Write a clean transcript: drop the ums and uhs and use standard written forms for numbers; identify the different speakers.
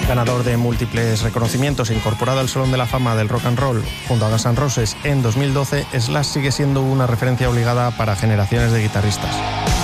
Speaker 1: Ganador de múltiples reconocimientos e incorporado al Salón de la Fama del Rock and Roll junto a Guns N' Roses en 2012, Slash sigue siendo una referencia obligada para generaciones de guitarristas.